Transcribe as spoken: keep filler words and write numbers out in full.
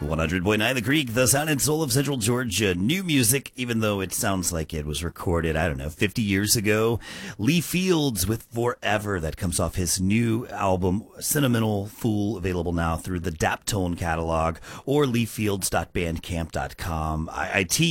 one hundred point nine The Creek, the sound and soul of Central Georgia. New music, even though it sounds like it was recorded, I don't know, fifty years ago. Lee Fields with Forever, that comes off his new album, Sentimental Fool, available now through the Daptone catalog or lee fields dot bandcamp dot com. I, I tease